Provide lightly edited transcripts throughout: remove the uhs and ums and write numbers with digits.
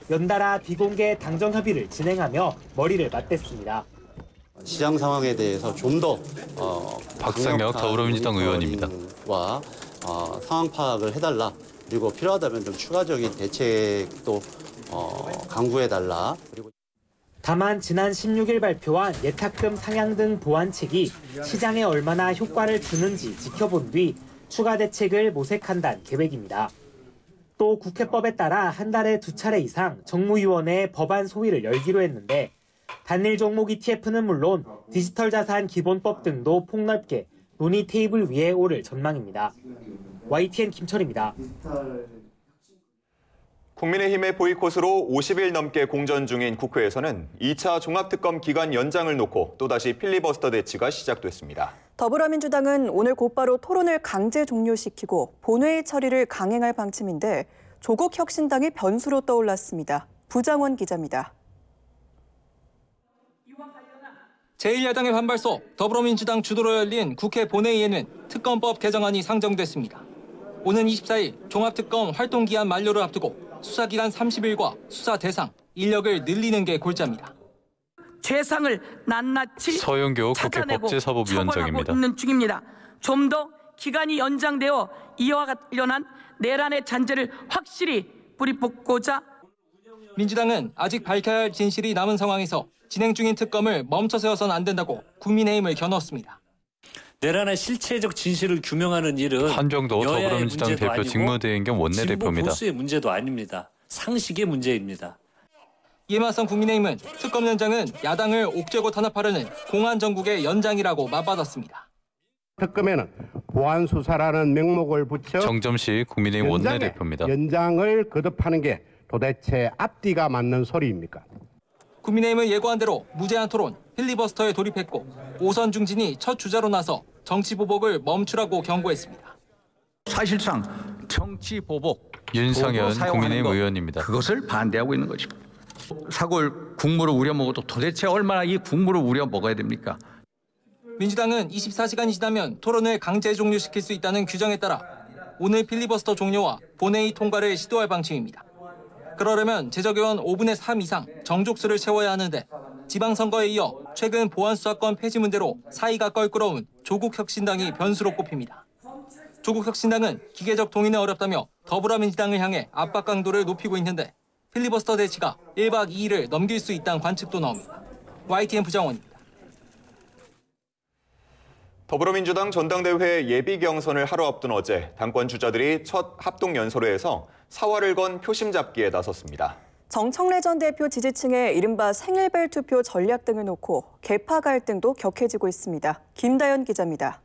연달아 비공개 당정 협의를 진행하며 머리를 맞댔습니다. 시장 상황에 대해서 좀 더 박상혁 더불어민주당 의원입니다. 상황 파악을 해달라. 그리고 필요하다면 좀 추가적인 대책도 강구해달라. 그리고 다만 지난 16일 발표한 예탁금 상향 등 보완책이 시장에 얼마나 효과를 주는지 지켜본 뒤 추가 대책을 모색한다는 계획입니다. 또 국회법에 따라 한 달에 2차례 이상 정무위원회 법안 소위를 열기로 했는데 단일 종목 ETF는 물론 디지털 자산 기본법 등도 폭넓게 논의 테이블 위에 오를 전망입니다. YTN 김철입니다. 국민의힘의 보이콧으로 50일 넘게 공전 중인 국회에서는 2차 종합특검 기간 연장을 놓고 또다시 필리버스터 대치가 시작됐습니다. 더불어민주당은 오늘 곧바로 토론을 강제 종료시키고 본회의 처리를 강행할 방침인데 조국 혁신당이 변수로 떠올랐습니다. 부장원 기자입니다. 제1야당의 반발소 더불어민주당 주도로 열린 국회 본회의에는 특검법 개정안이 상정됐습니다. 오는 24일 종합특검 활동기한 만료를 앞두고 수사기간 30일과 수사 대상, 인력을 늘리는 게 골자입니다. 죄상을 낱낱이 서영교 국회 찾아내고 법제사법위원장입니다. 처벌하고 있는 중입니다. 좀 더 기간이 연장되어 이와 관련한 내란의 잔재를 확실히 뿌리 뽑고자 민주당은 아직 밝혀야 할 진실이 남은 상황에서 진행 중인 특검을 멈춰 세워서는 안 된다고 국민의힘을 겨눴습니다. 내란의 실체적 진실을 규명하는 일은 한병도 더불어민주당 대표 아니고 직무대행겸 진보 원내대표입니다. 보수의 문제도 아닙니다. 상식의 문제입니다. 이에 맞선 국민의힘은 특검 연장은 야당을 옥죄고 탄압하려는 공안 정국의 연장이라고 맞받았습니다. 특검에는 보안 수사라는 명목을 붙여 정점식 국민의힘 원내대표입니다. 연장을 거듭하는 게 도대체 앞뒤가 맞는 소리입니까? 국민의힘은 예고한 대로 무제한 토론, 필리버스터에 돌입했고 오선 중진이 첫 주자로 나서 정치 보복을 멈추라고 경고했습니다. 사실상 정치 보복, 윤상현 국민의힘 의원입니다. 그것을 반대하고 있는 것입니다. 사골 국물을 우려 먹어도 도대체 얼마나 이 국물을 우려 먹어야 됩니까? 민주당은 24시간이 지나면 토론을 강제 종료시킬 수 있다는 규정에 따라 오늘 필리버스터 종료와 본회의 통과를 시도할 방침입니다. 그러려면 제적의원 5분의 3 이상 정족수를 채워야 하는데 지방선거에 이어 최근 보안수사권 폐지 문제로 사이가 껄끄러운 조국혁신당이 변수로 꼽힙니다. 조국혁신당은 기계적 동의는 어렵다며 더불어민주당을 향해 압박 강도를 높이고 있는데 필리버스터 대치가 1박 2일을 넘길 수 있다는 관측도 나옵니다. YTN 부장원입니다. 더불어민주당 전당대회 예비 경선을 하루 앞둔 어제 당권 주자들이 첫 합동 연설회에서 사활을 건 표심 잡기에 나섰습니다. 정청래 전 대표 지지층의 이른바 생일별 투표 전략 등을 놓고 계파 갈등도 격해지고 있습니다. 김다연 기자입니다.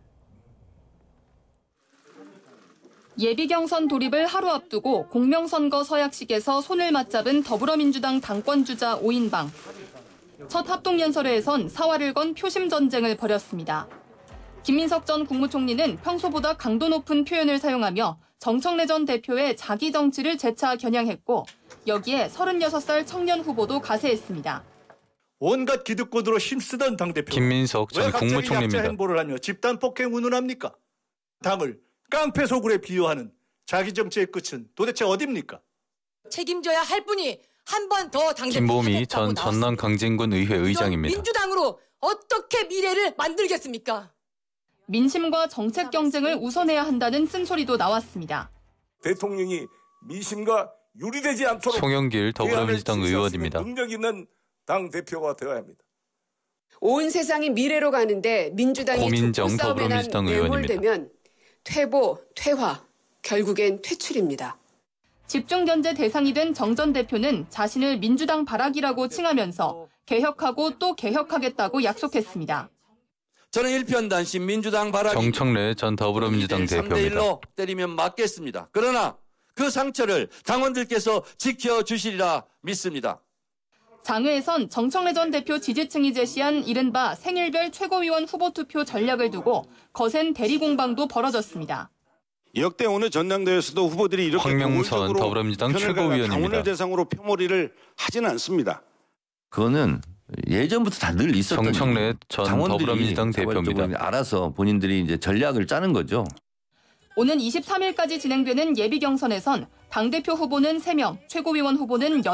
예비 경선 돌입을 하루 앞두고 공명선거 서약식에서 손을 맞잡은 더불어민주당 당권 주자 5인방. 첫 합동 연설회에선 사활을 건 표심 전쟁을 벌였습니다. 김민석 전 국무총리는 평소보다 강도 높은 표현을 사용하며 정청래 전 대표의 자기 정치를 재차 겨냥했고 여기에 36살 청년 후보도 가세했습니다. 온갖 기득권으로 힘쓰던 당대표. 김민석 전 국무총리입니다. 왜 갑자기 약자 행보를 하며 집단 폭행 운운합니까? 당을 깡패 소굴에 비유하는 자기 정치의 끝은 도대체 어디입니까? 책임져야 할 분이 한 번 더 당대표 김보미 전 전남 강진군 의회 의장입니다. 민주당으로 어떻게 미래를 만들겠습니까? 민심과 정책 경쟁을 우선해야 한다는 쓴소리도 나왔습니다. 대통령이 민심과 유리되지 않도록 송영길 더불어민주당 의원입니다. 능력 있는 당 대표가 되어야 합니다. 온 세상이 미래로 가는데 민주당이 고민정 더불어민주당 의원입니다. 되면 퇴보, 퇴화, 결국엔 퇴출입니다. 집중 견제 대상이 된 정 전 대표는 자신을 민주당 발악이라고 칭하면서 개혁하고 또 개혁하겠다고 약속했습니다. 저는 일편단심 민주당 발악이 정청래 전 더불어민주당 대표입니다. 3대1로 때리면 맞겠습니다. 그러나 그 상처를 당원들께서 지켜주시리라 믿습니다. 장외에선 정청래 전 대표 지지층이 제시한 이른바 생일별 최고위원 후보 투표 전략을 두고 거센 대리공방도 벌어졌습니다. 역대 어느 전당대회에서도 후보들이 이렇게 황명선 더불어민주당 최고위원입니다. 당원을 대상으로 표몰이를 하지는 않습니다. 그거는 예전부터 다 늘 있었던 정청래 전 더불어민주당 대표입니다. 알아서 본인들이 이제 전략을 짜는 거죠. 오는 23일까지 진행되는 예비 경선에선 당대표 후보는 3명, 최고위원 후보는